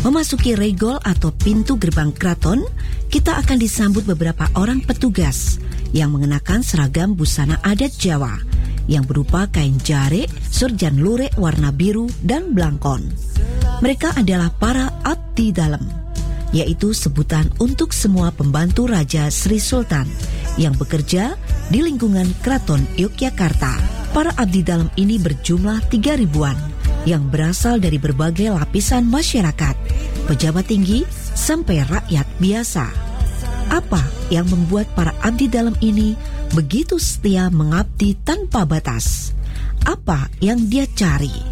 Memasuki regol atau pintu gerbang keraton, kita akan disambut beberapa orang petugas yang mengenakan seragam busana adat Jawa yang berupa kain jare, surjan lurik warna biru dan blangkon. Mereka adalah para abdi dalam, yaitu sebutan untuk semua pembantu Raja Sri Sultan yang bekerja di lingkungan Keraton Yogyakarta. Para abdi dalam ini berjumlah 3.000-an yang berasal dari berbagai lapisan masyarakat, pejabat tinggi sampai rakyat biasa. Apa yang membuat para abdi dalam ini begitu setia mengabdi tanpa batas? Apa yang dia cari?